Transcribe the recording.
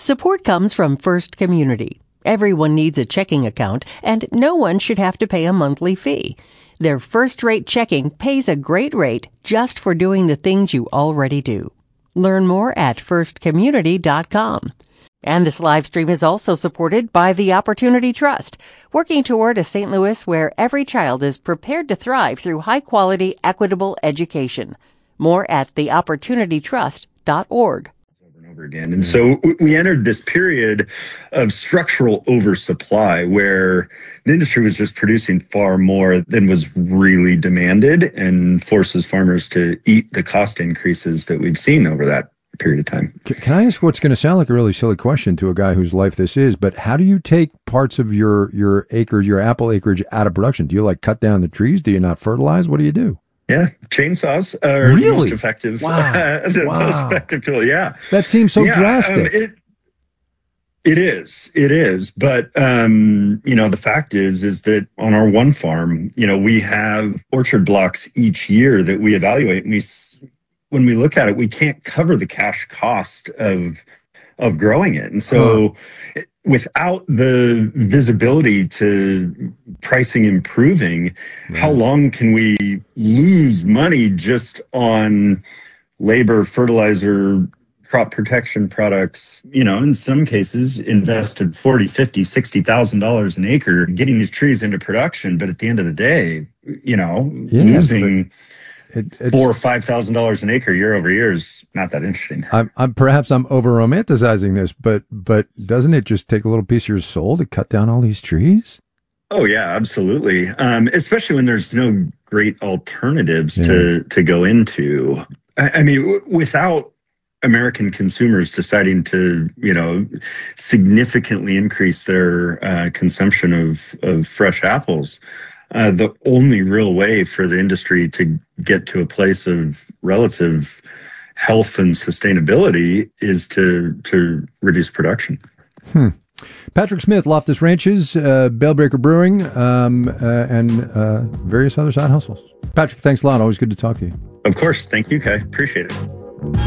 Support comes from First Community. Everyone needs a checking account, and no one should have to pay a monthly fee. Their first-rate checking pays a great rate just for doing the things you already do. Learn more at firstcommunity.com. And this live stream is also supported by the Opportunity Trust, working toward a St. Louis where every child is prepared to thrive through high-quality, equitable education. More at theopportunitytrust.org. Over again. And so we entered this period of structural oversupply where the industry was just producing far more than was really demanded and forces farmers to eat the cost increases that we've seen over that period of time. Can I ask what's going to sound like a really silly question to a guy whose life this is, but how do you take parts of your acres, your apple acreage out of production? Do you cut down the trees? Do you not fertilize? What do you do? Yeah, chainsaws are the most effective, most effective tool. Yeah, that seems so drastic. It is. But the fact is that on our one farm, we have orchard blocks each year that we evaluate, and when we look at it, we can't cover the cash cost of growing it, and so. Without the visibility to pricing improving, how long can we lose money just on labor, fertilizer, crop protection products? In some cases, invested $40,000, $50,000, $60,000 an acre getting these trees into production. But at the end of the day, losing $4,000 or $5,000 an acre year over year is not that interesting. I'm over romanticizing this, but doesn't it just take a little piece of your soul to cut down all these trees? Oh yeah, absolutely. Especially when there's no great alternatives to go into. I mean, without American consumers deciding to, significantly increase their consumption of fresh apples. The only real way for the industry to get to a place of relative health and sustainability is to reduce production. Patrick Smith, Loftus Ranches, Bellbreaker Brewing, and various other side hustles. Patrick, thanks a lot. Always good to talk to you. Of course. Thank you, Kai. Appreciate it.